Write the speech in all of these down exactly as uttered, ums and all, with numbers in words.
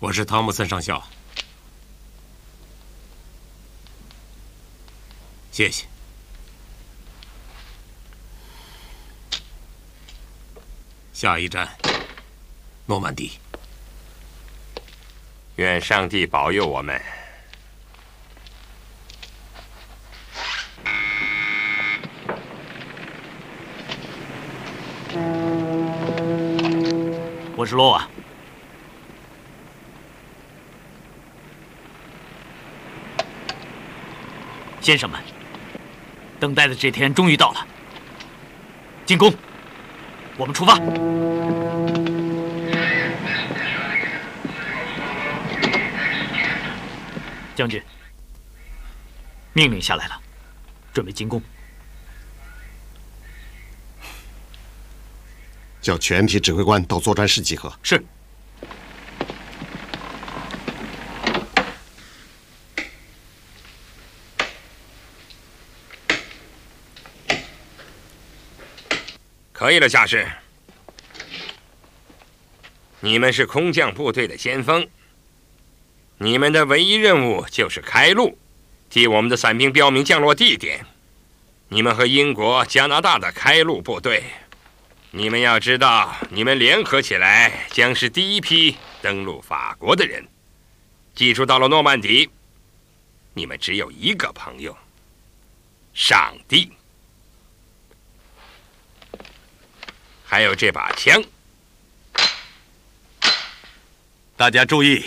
我是汤姆森上校。谢谢。下一站，诺曼底。 愿上帝保佑我们。 我是罗瓦。先生们，等待的这天终于到了。进攻！我们出发。将军，命令下来了，准备进攻。 叫全体指挥官到作战室集合。 是。 可以了，下士。你们是空降部队的先锋，你们的唯一任务就是开路，替我们的伞兵标明降落地点。你们和英国、加拿大的开路部队，你们要知道，你们联合起来将是第一批登陆法国的人。记住，到了诺曼底，你们只有一个朋友——上帝。还有这把枪。 大家注意，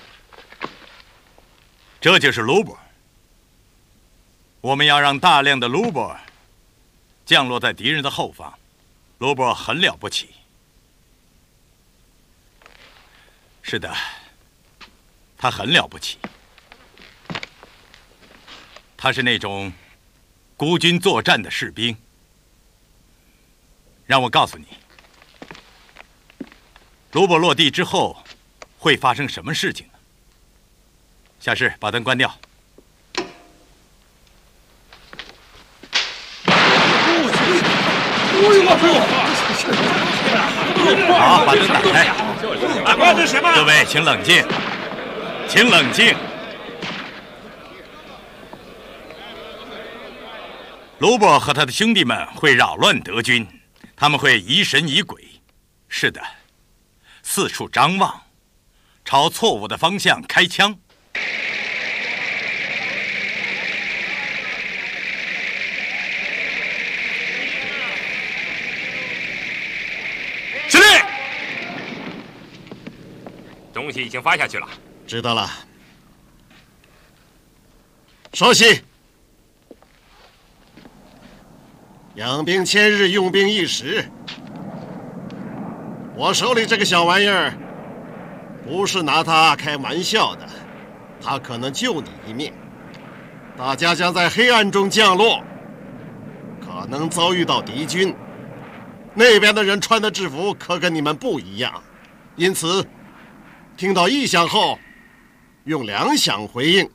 这就是卢布。我们要让大量的卢布降落在敌人的后方。卢布很了不起。是的，他很了不起。他是那种孤军作战的士兵。让我告诉你，卢布落地之后会发生什么事情呢？下士，把灯关掉。好，把灯打开。各位，请冷静，请冷静。卢布和他的兄弟们会扰乱德军。他们会疑神疑鬼，是的，四处张望，朝错误的方向开枪。 司令，东西已经发下去了。 知道了。稍息。养兵千日，用兵一时。我手里这个小玩意儿，不是拿它开玩笑的，它可能救你一命。大家将在黑暗中降落，可能遭遇到敌军，那边的人穿的制服可跟你们不一样，因此，听到异响后，用两响回应。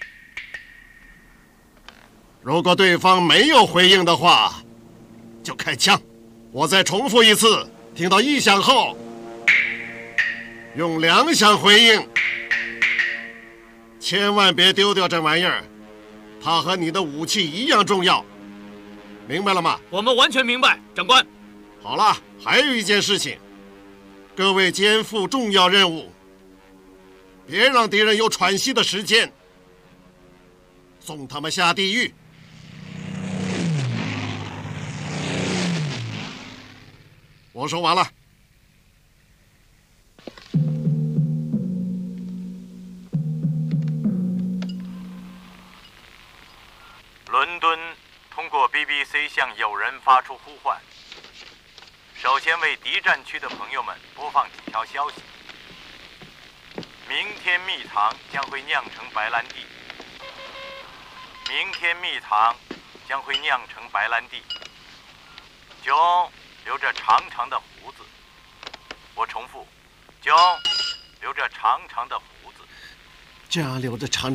如果对方没有回应的话，就开枪。我再重复一次，听到异响后，用两响回应。千万别丢掉这玩意儿，它和你的武器一样重要，明白了吗？ 我们完全明白，长官。 好了，还有一件事情，各位肩负重要任务，别让敌人有喘息的时间，送他们下地狱。我说完了。 伦敦通过 B B C 向友人发出呼唤。首先为敌占区的朋友们播放几条消息：明天蜜糖将会酿成白兰地。明天蜜糖将会酿成白兰地。囧留着长长的胡子。我重复，囧留着长长的胡子。 这样留着长